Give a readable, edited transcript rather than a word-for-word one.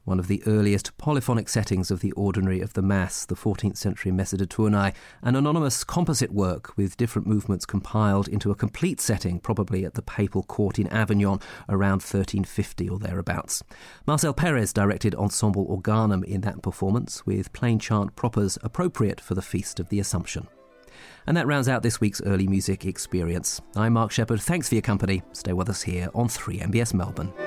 one of the earliest polyphonic settings of the Ordinary of the Mass, the 14th century Messa de Tournai, an anonymous composite work with different movements compiled into a complete setting, probably at the papal court in Avignon around 1350 or thereabouts. Marcel Perez directed Ensemble Organum in that performance, with plain chant propers appropriate for the Feast of the Assumption. And that rounds out this week's Early Music Experience. I'm Mark Shepherd. Thanks for your company. Stay with us here on 3MBS Melbourne.